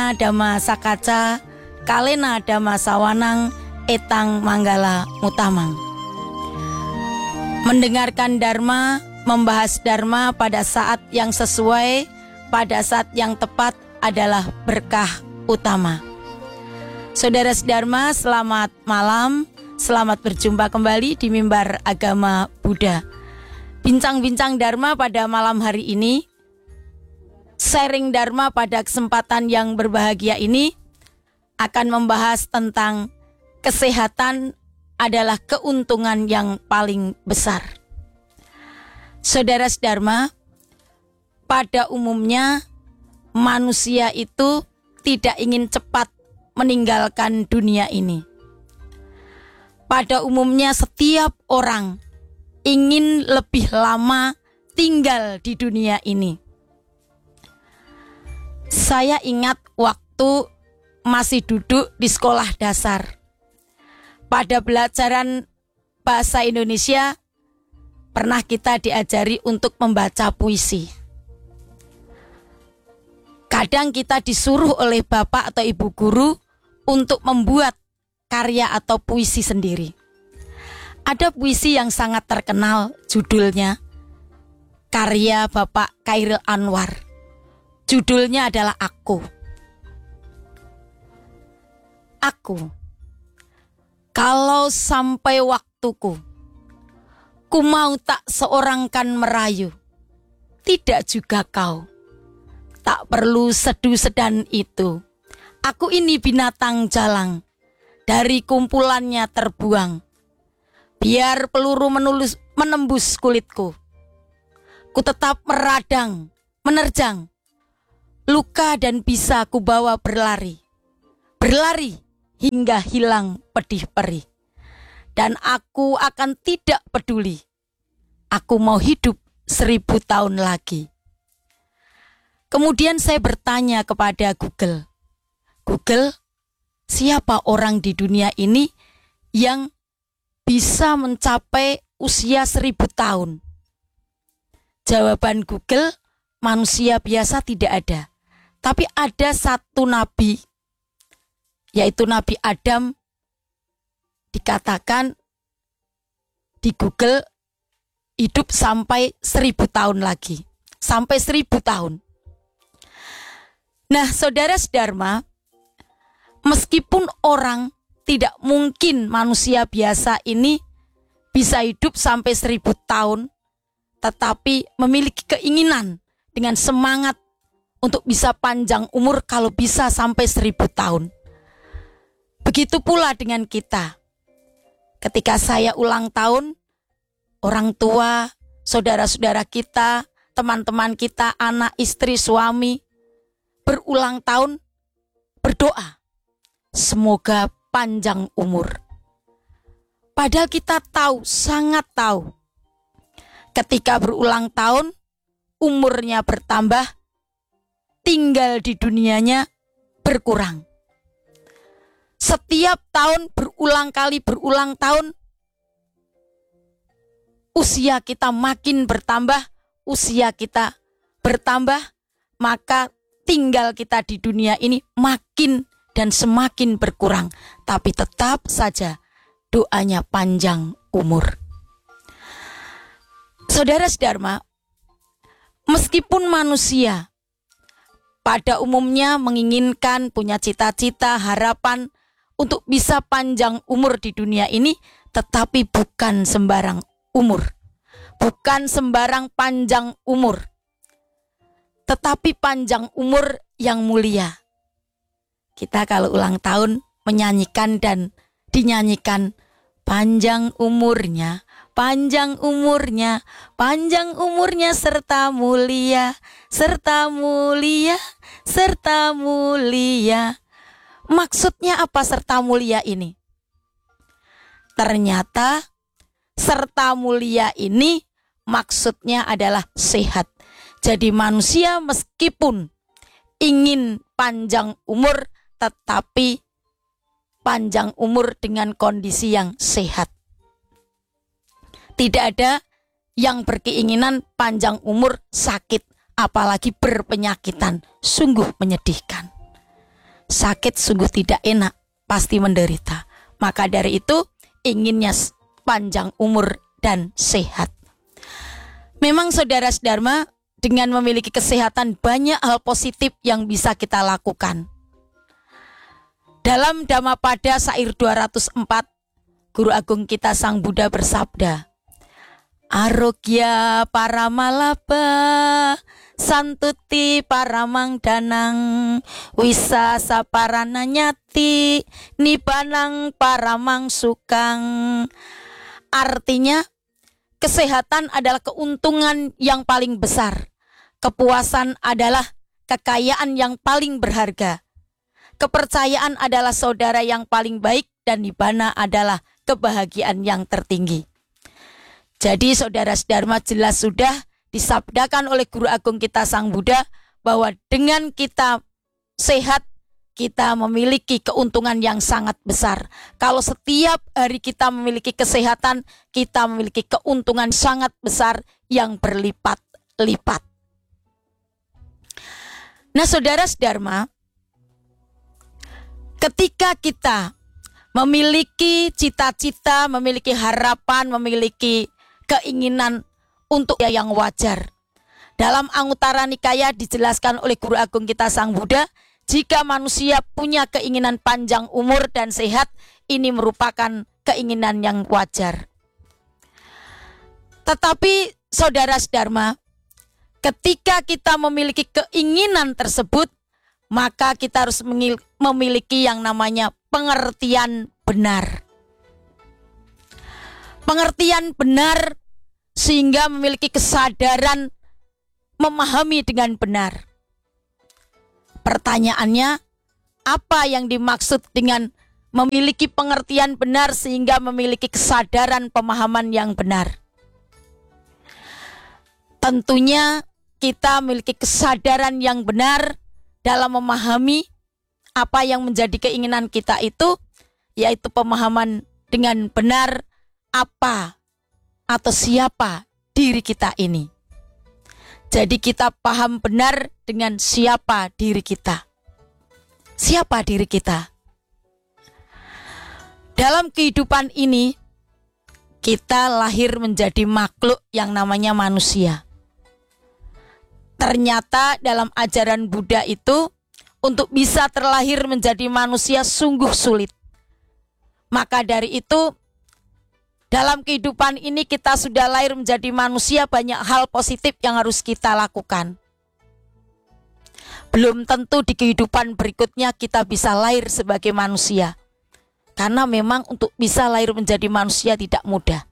Dharma Dhamma Sakaca, Kalena Dhamma Sawanang, Etang Manggala Mutamang. Mendengarkan Dharma, membahas Dharma pada saat yang sesuai, pada saat yang tepat adalah berkah utama. Saudara Dharma, selamat malam, selamat berjumpa kembali di Mimbar Agama Buddha. Bincang-bincang Dharma pada malam hari ini, sharing Dharma pada kesempatan yang berbahagia ini akan membahas tentang kesehatan adalah keuntungan yang paling besar. Saudara Dharma, pada umumnya manusia itu tidak ingin cepat meninggalkan dunia ini. Pada umumnya setiap orang ingin lebih lama tinggal di dunia ini. Saya ingat waktu masih duduk di sekolah dasar. Pada pelajaran bahasa Indonesia pernah kita diajari untuk membaca puisi. Kadang kita disuruh oleh bapak atau ibu guru untuk membuat karya atau puisi sendiri. Ada puisi yang sangat terkenal, judulnya karya Bapak Chairil Anwar. Judulnya adalah Aku. Aku, kalau sampai waktuku, ku mau tak seorang kan merayu, tidak juga kau. Tak perlu sedu sedan itu. Aku ini binatang jalang, dari kumpulannya terbuang. Biar peluru menembus kulitku, ku tetap meradang, menerjang. Luka dan bisa ku bawa berlari. Berlari hingga hilang pedih perih. Dan aku akan tidak peduli. Aku mau hidup 1000 tahun lagi. Kemudian saya bertanya kepada Google, Google, siapa orang di dunia ini yang bisa mencapai usia 1000 tahun? Jawaban Google, manusia biasa tidak ada. Tapi ada satu nabi, yaitu Nabi Adam, dikatakan di Google hidup sampai 1000 tahun lagi. Sampai 1000 tahun. Nah, saudara Dharma, meskipun orang tidak mungkin manusia biasa ini bisa hidup sampai 1000 tahun, tetapi memiliki keinginan dengan semangat untuk bisa panjang umur kalau bisa sampai 1000 tahun. Begitu pula dengan kita. Ketika saya ulang tahun, orang tua, saudara-saudara kita, teman-teman kita, anak, istri, suami, berulang tahun berdoa, semoga panjang umur. Padahal kita tahu, sangat tahu, ketika berulang tahun, umurnya bertambah, tinggal di dunianya berkurang. Setiap tahun berulang tahun, usia kita makin bertambah, maka tinggal kita di dunia ini makin dan semakin berkurang. Tapi tetap saja doanya panjang umur. Saudara Dharma, meskipun manusia pada umumnya menginginkan, punya cita-cita, harapan untuk bisa panjang umur di dunia ini, tetapi bukan sembarang umur. Bukan sembarang panjang umur. Tetapi panjang umur yang mulia. Kita kalau ulang tahun menyanyikan dan dinyanyikan, panjang umurnya, panjang umurnya, panjang umurnya serta mulia, serta mulia, serta mulia. Maksudnya apa serta mulia ini? Ternyata serta mulia ini maksudnya adalah sehat. Jadi manusia meskipun ingin panjang umur, tetapi panjang umur dengan kondisi yang sehat. Tidak ada yang berkeinginan panjang umur sakit, apalagi berpenyakitan. Sungguh menyedihkan. sakit sungguh tidak enak, pasti menderita. Maka dari itu inginnya panjang umur dan sehat. Memang saudara Dharma, dengan memiliki kesehatan banyak hal positif yang bisa kita lakukan. Dalam Dhammapada Syair 204, Guru Agung kita Sang Buddha bersabda, Arogya paramalabha santuti paramangdanang wisasa parananyati nibanang paramang sukang. Artinya, kesehatan adalah keuntungan yang paling besar. Kepuasan adalah kekayaan yang paling berharga. Kepercayaan adalah saudara yang paling baik dan nibbana adalah kebahagiaan yang tertinggi. Jadi saudara Dharma, jelas sudah disabdakan oleh Guru Agung kita Sang Buddha bahwa dengan kita sehat, kita memiliki keuntungan yang sangat besar. Kalau setiap hari kita memiliki kesehatan, kita memiliki keuntungan sangat besar yang berlipat-lipat. Nah saudara Dharma, ketika kita memiliki cita-cita, memiliki harapan, memiliki keinginan untuk yang wajar. Dalam Anguttara Nikaya dijelaskan oleh Guru Agung kita Sang Buddha, jika manusia punya keinginan panjang umur dan sehat, ini merupakan keinginan yang wajar. Tetapi saudara Dharma, ketika kita memiliki keinginan tersebut, maka kita harus memiliki yang namanya pengertian benar. Pengertian benar sehingga memiliki kesadaran memahami dengan benar. Pertanyaannya, apa yang dimaksud dengan memiliki pengertian benar sehingga memiliki kesadaran pemahaman yang benar? Tentunya kita memiliki kesadaran yang benar dalam memahami apa yang menjadi keinginan kita itu, yaitu pemahaman dengan benar apa atau siapa diri kita ini. Jadi kita paham benar dengan siapa diri kita. Siapa diri kita? Dalam kehidupan ini, kita lahir menjadi makhluk yang namanya manusia. Ternyata dalam ajaran Buddha itu, untuk bisa terlahir menjadi manusia sungguh sulit. Maka dari itu, dalam kehidupan ini kita sudah lahir menjadi manusia, banyak hal positif yang harus kita lakukan. Belum tentu di kehidupan berikutnya kita bisa lahir sebagai manusia. Karena memang untuk bisa lahir menjadi manusia tidak mudah.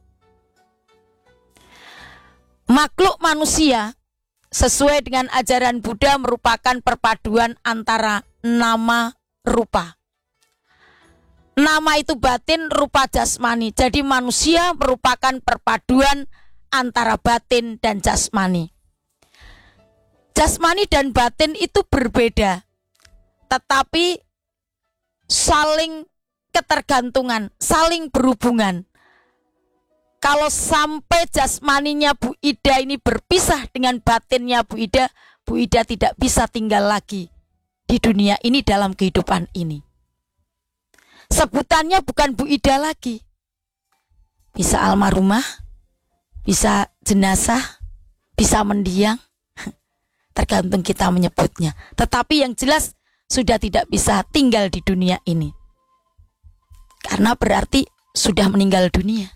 Makhluk manusia sesuai dengan ajaran Buddha merupakan perpaduan antara nama rupa. Nama itu batin, rupa jasmani. Jadi manusia merupakan perpaduan antara batin dan jasmani. Jasmani dan batin itu berbeda, tetapi saling ketergantungan, saling berhubungan. Kalau sampai jasmaninya Bu Ida ini berpisah dengan batinnya Bu Ida tidak bisa tinggal lagi di dunia ini dalam kehidupan ini. Sebutannya bukan Bu Ida lagi. Bisa almarhumah, bisa jenazah, bisa mendiang. Tergantung kita menyebutnya. Tetapi yang jelas sudah tidak bisa tinggal di dunia ini. Karena berarti sudah meninggal dunia.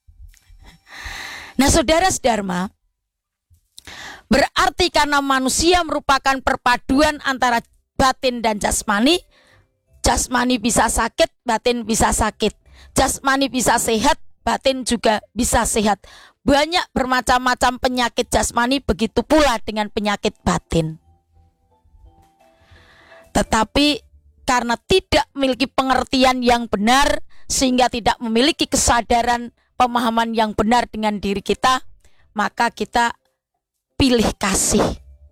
Nah saudara Dharma, berarti karena manusia merupakan perpaduan antara batin dan jasmani, jasmani bisa sakit, batin bisa sakit. Jasmani bisa sehat, batin juga bisa sehat. Banyak bermacam-macam penyakit jasmani, begitu pula dengan penyakit batin. Tetapi karena tidak memiliki pengertian yang benar, sehingga tidak memiliki kesadaran pemahaman yang benar dengan diri kita, maka kita pilih kasih.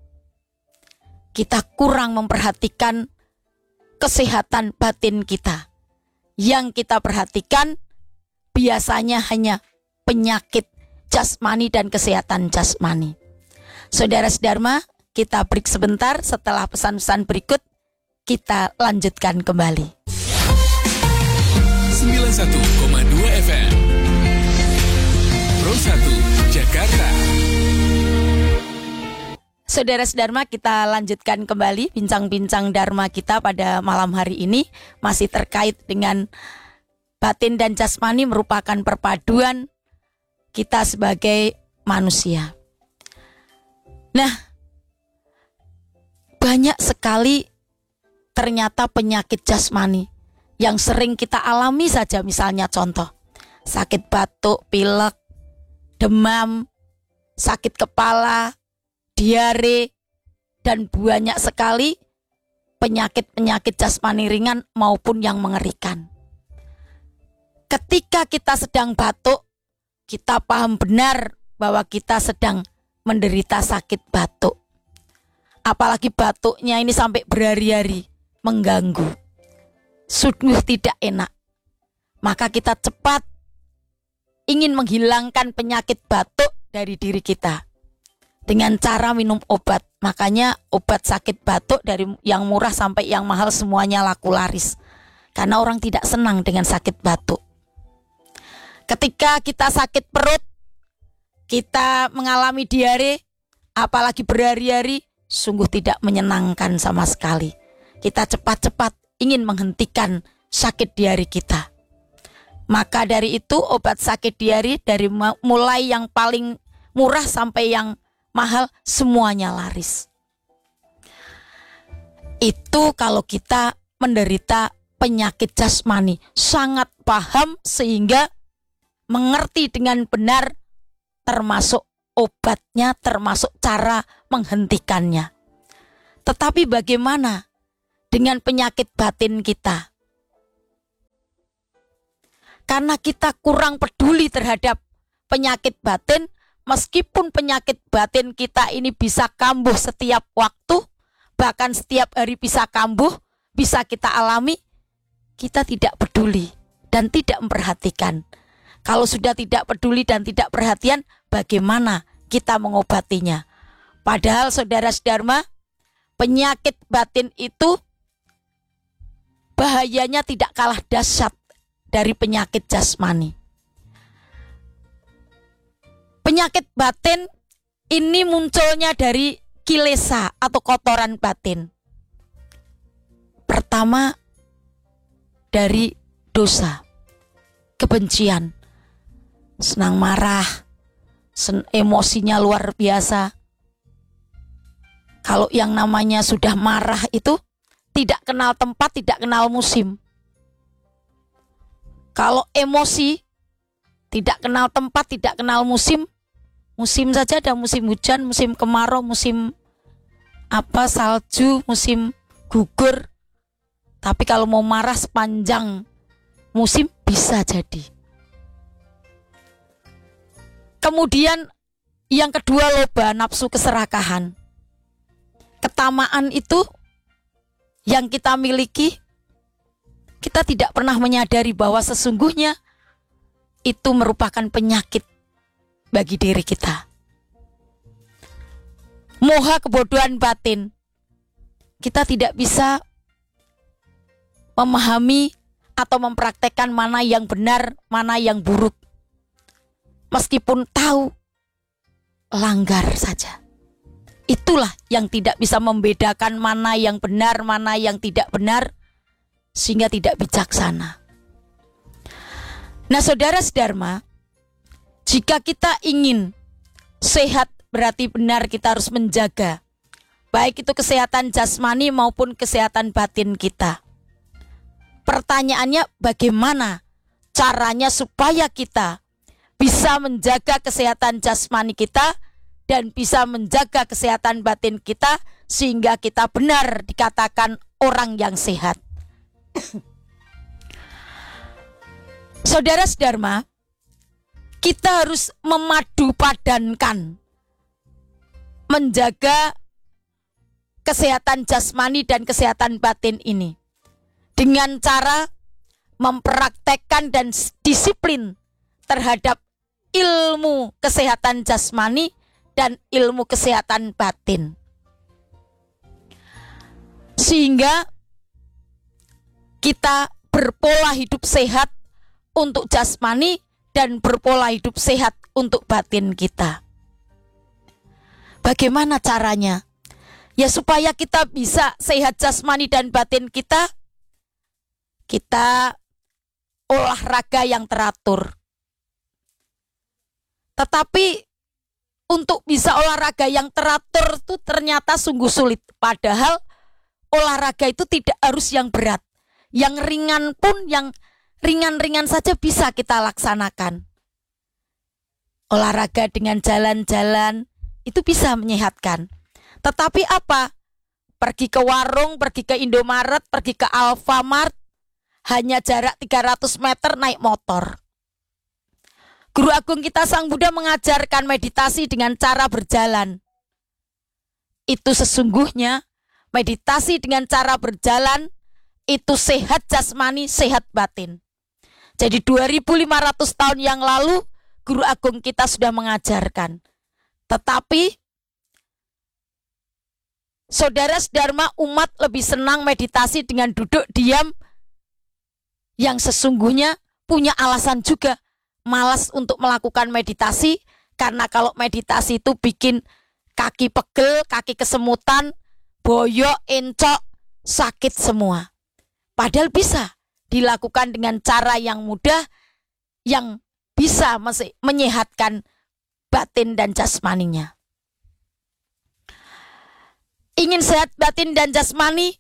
Kita kurang memperhatikan kesehatan batin kita. Yang kita perhatikan biasanya hanya penyakit jasmani dan kesehatan jasmani. Saudara Dharma, kita break sebentar. Setelah pesan-pesan berikut, kita lanjutkan kembali. 91,2 FM Pro 1 Jakarta. Saudara Dharma, kita lanjutkan kembali bincang-bincang Dharma kita pada malam hari ini. Masih terkait dengan batin dan jasmani merupakan perpaduan kita sebagai manusia. Nah, banyak sekali ternyata penyakit jasmani yang sering kita alami saja, misalnya contoh sakit batuk, pilek, demam, sakit kepala, diare, dan banyak sekali penyakit-penyakit jasmani ringan maupun yang mengerikan. Ketika kita sedang batuk, kita paham benar bahwa kita sedang menderita sakit batuk. Apalagi batuknya ini sampai berhari-hari mengganggu. Sungguh tidak enak. Maka kita cepat ingin menghilangkan penyakit batuk dari diri kita dengan cara minum obat. Makanya obat sakit batuk dari yang murah sampai yang mahal semuanya laku laris. Karena orang tidak senang dengan sakit batuk. Ketika kita sakit perut, kita mengalami diare, apalagi berhari-hari, sungguh tidak menyenangkan sama sekali. Kita cepat-cepat ingin menghentikan sakit diare kita. Maka dari itu obat sakit diare dari mulai yang paling murah sampai yang mahal semuanya laris. Itu kalau kita menderita penyakit jasmani, sangat paham sehingga mengerti dengan benar termasuk obatnya, termasuk cara menghentikannya. Tetapi bagaimana dengan penyakit batin kita? Karena kita kurang peduli terhadap penyakit batin, meskipun penyakit batin kita ini bisa kambuh setiap waktu, bahkan setiap hari bisa kambuh, bisa kita alami, kita tidak peduli dan tidak memperhatikan. Kalau sudah tidak peduli dan tidak perhatian, bagaimana kita mengobatinya? Padahal saudara Dharma, penyakit batin itu bahayanya tidak kalah dahsyat dari penyakit jasmani. Penyakit batin ini munculnya dari kilesa atau kotoran batin. Pertama, dari dosa, kebencian, senang marah, emosinya luar biasa. Kalau yang namanya sudah marah itu tidak kenal tempat, tidak kenal musim. Kalau emosi tidak kenal tempat, tidak kenal musim. Musim saja ada musim hujan, musim kemarau, musim salju, musim gugur. Tapi kalau mau marah sepanjang musim bisa jadi. Kemudian yang kedua, loba, nafsu keserakahan. Ketamaan itu yang kita miliki, kita tidak pernah menyadari bahwa sesungguhnya itu merupakan penyakit bagi diri kita. Moha, kebodohan batin. Kita tidak bisa memahami atau mempraktekkan mana yang benar, mana yang buruk. Meskipun tahu, langgar saja. Itulah yang tidak bisa membedakan mana yang benar, mana yang tidak benar, sehingga tidak bijaksana. Nah, saudara Dharma, jika kita ingin sehat, berarti benar kita harus menjaga, baik itu kesehatan jasmani maupun kesehatan batin kita. Pertanyaannya, bagaimana caranya supaya kita bisa menjaga kesehatan jasmani kita dan bisa menjaga kesehatan batin kita sehingga kita benar dikatakan orang yang sehat. Saudara Dharma, kita harus memadu padankan menjaga kesehatan jasmani dan kesehatan batin ini dengan cara mempraktekkan dan disiplin terhadap ilmu kesehatan jasmani dan ilmu kesehatan batin. Sehingga kita berpola hidup sehat untuk jasmani dan berpola hidup sehat untuk batin kita. Bagaimana caranya? Ya supaya kita bisa sehat jasmani dan batin kita olahraga yang teratur. Tetapi untuk bisa olahraga yang teratur itu ternyata sungguh sulit. Padahal olahraga itu tidak harus yang berat. Yang ringan pun, yang ringan-ringan saja bisa kita laksanakan. Olahraga dengan jalan-jalan itu bisa menyehatkan. Tetapi apa? Pergi ke warung, pergi ke Indomaret, pergi ke Alfamart, hanya jarak 300 meter naik motor. Guru Agung kita Sang Buddha mengajarkan meditasi dengan cara berjalan. Itu sesungguhnya meditasi dengan cara berjalan itu sehat jasmani, sehat batin. Jadi 2500 tahun yang lalu Guru Agung kita sudah mengajarkan. Tetapi saudara Dharma umat lebih senang meditasi dengan duduk diam yang sesungguhnya punya alasan juga malas untuk melakukan meditasi karena kalau meditasi itu bikin kaki pegel, kaki kesemutan, boyok, encok, sakit semua. Padahal bisa dilakukan dengan cara yang mudah yang bisa menyehatkan batin dan jasmaninya. Ingin sehat batin dan jasmani,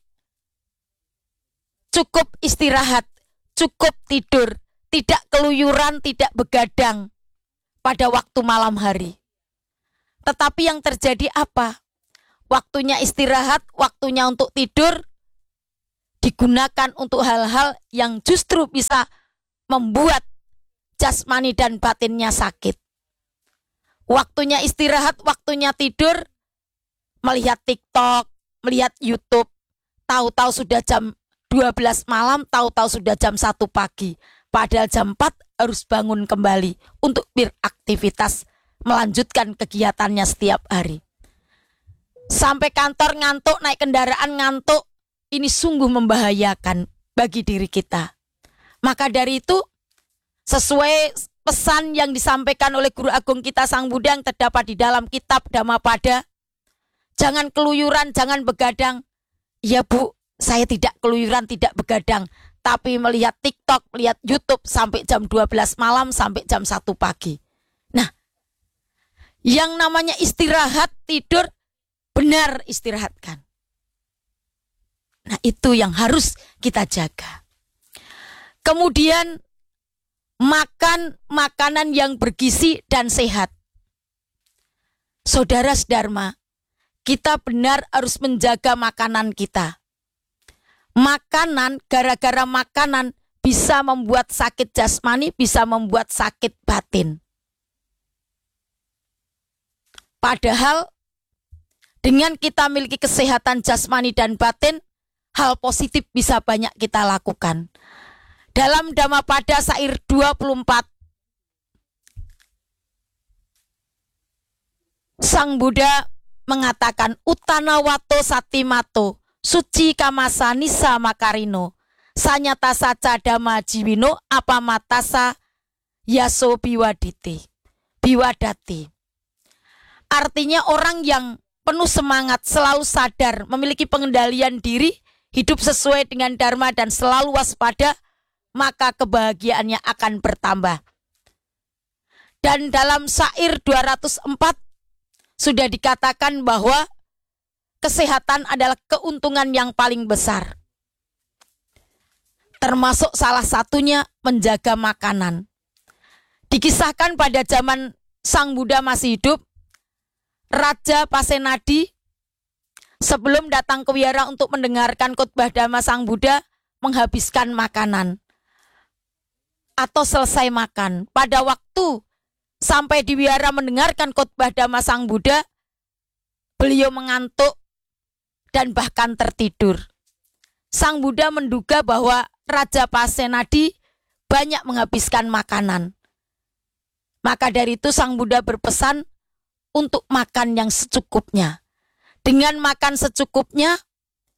cukup istirahat, cukup tidur, tidak keluyuran, tidak begadang pada waktu malam hari. Tetapi yang terjadi apa? Waktunya istirahat, waktunya untuk tidur digunakan untuk hal-hal yang justru bisa membuat jasmani dan batinnya sakit. Waktunya istirahat, waktunya tidur, melihat TikTok, melihat YouTube, tahu-tahu sudah jam 12 malam, tahu-tahu sudah jam 1 pagi. Padahal jam 4 harus bangun kembali untuk beraktivitas, melanjutkan kegiatannya setiap hari. Sampai kantor ngantuk, naik kendaraan ngantuk, ini sungguh membahayakan bagi diri kita. Maka dari itu, sesuai pesan yang disampaikan oleh Guru Agung kita Sang Buddha yang terdapat di dalam kitab Dhammapada, jangan keluyuran, jangan begadang. Ya Bu, saya tidak keluyuran, tidak begadang. Tapi melihat TikTok, melihat YouTube sampai jam 12 malam, sampai jam 1 pagi. Nah, yang namanya istirahat, tidur, benar istirahatkan. Nah, itu yang harus kita jaga. Kemudian, makan makanan yang bergizi dan sehat. Saudara Dharma, kita benar harus menjaga makanan kita. Makanan, gara-gara makanan bisa membuat sakit jasmani, bisa membuat sakit batin. Padahal dengan kita memiliki kesehatan jasmani dan batin, hal positif bisa banyak kita lakukan. Dalam Dhammapada Sair 24, Sang Buddha mengatakan Utanawato Satimato Suci Kamasa Nisa Makarino Sanyata Saca Dhamma Jiwino Apamatasa Yaso Biwadati. Artinya orang yang penuh semangat, selalu sadar, memiliki pengendalian diri, hidup sesuai dengan dharma dan selalu waspada, maka kebahagiaannya akan bertambah. Dan dalam Sair 204 sudah dikatakan bahwa kesehatan adalah keuntungan yang paling besar. Termasuk salah satunya menjaga makanan. Dikisahkan pada zaman Sang Buddha masih hidup, Raja Pasenadi sebelum datang ke wihara untuk mendengarkan khotbah Dhamma Sang Buddha menghabiskan makanan atau selesai makan. Pada waktu sampai di wihara mendengarkan khotbah Dhamma Sang Buddha, beliau mengantuk dan bahkan tertidur. Sang Buddha menduga bahwa Raja Pasenadi banyak menghabiskan makanan. Maka dari itu Sang Buddha berpesan untuk makan yang secukupnya. Dengan makan secukupnya,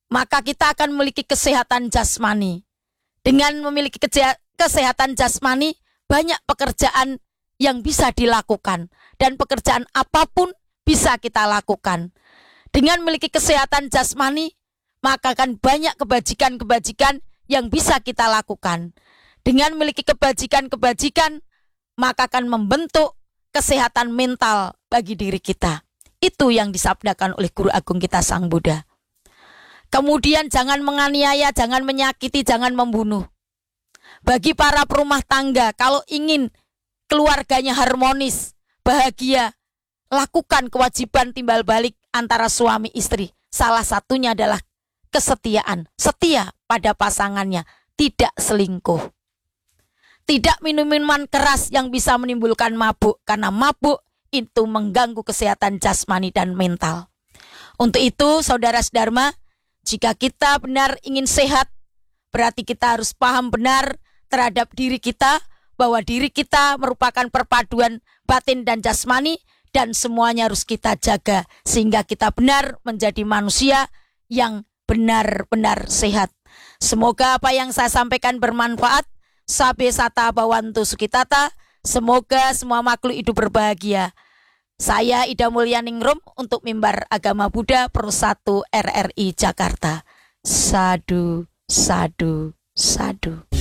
maka kita akan memiliki kesehatan jasmani. Dengan memiliki kesehatan jasmani, banyak pekerjaan yang bisa dilakukan. Dan pekerjaan apapun bisa kita lakukan. Dengan memiliki kesehatan jasmani, maka akan banyak kebajikan-kebajikan yang bisa kita lakukan. Dengan memiliki kebajikan-kebajikan, maka akan membentuk kesehatan mental bagi diri kita. Itu yang disabdakan oleh Guru Agung kita Sang Buddha. Kemudian jangan menganiaya, jangan menyakiti, jangan membunuh. Bagi para perumah tangga, kalau ingin keluarganya harmonis, bahagia, lakukan kewajiban timbal balik antara suami istri. Salah satunya adalah kesetiaan, setia pada pasangannya, tidak selingkuh. Tidak minum minuman keras yang bisa menimbulkan mabuk, karena mabuk itu mengganggu kesehatan jasmani dan mental. Untuk itu, saudara Dharma, jika kita benar ingin sehat, berarti kita harus paham benar terhadap diri kita, bahwa diri kita merupakan perpaduan batin dan jasmani, dan semuanya harus kita jaga, sehingga kita benar menjadi manusia yang benar-benar sehat. Semoga apa yang saya sampaikan bermanfaat. Sabe sata bawantu sukitata. Semoga semua makhluk hidup berbahagia. Saya Ida Mulyaningrum untuk Mimbar Agama Buddha Pro 1 RRI Jakarta. Sadu, sadu, sadu.